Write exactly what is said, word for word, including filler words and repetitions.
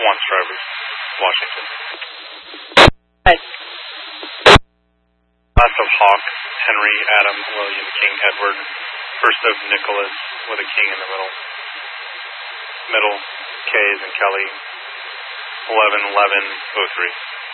One Strivers, Washington. Right. Last of Hawk, Henry, Adam, William, King, Edward. First of Nicholas, with a king in the middle. Middle, K's and Kelly. eleven eleven oh three.